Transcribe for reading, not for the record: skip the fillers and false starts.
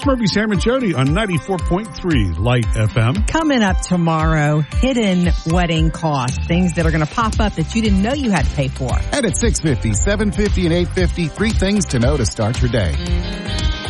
Murphy, Sam, and Jody on 94.3 Light FM. Coming up tomorrow, hidden wedding costs, things that are going to pop up that you didn't know you had to pay for. And at 6:50, 7:50, and 8:50, 3 things to know to start your day.